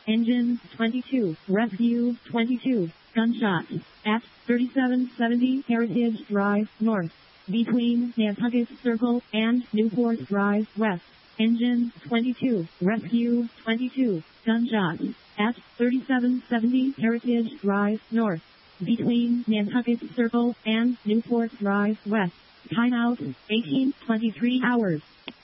Engine 22, Rescue 22, gunshots at 3770 Heritage Drive North, between Nantucket Circle and Newport Drive West. Engine 22, Rescue 22, gunshots at 3770 Heritage Drive North, between Nantucket Circle and Newport Drive West. Timeout 18:23 hours.